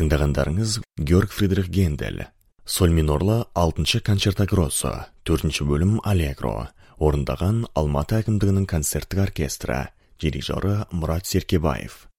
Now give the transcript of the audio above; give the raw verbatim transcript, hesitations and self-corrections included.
Тыңдағандарыңыз Георг Фридрих Гендель. Соль минорлы алтынчы концерта гроссо, төртінші бөлім Аллегро. Орындаған Алматы әкімдігінің концерттік оркестрі, дирижері Мұрат Серкебаев.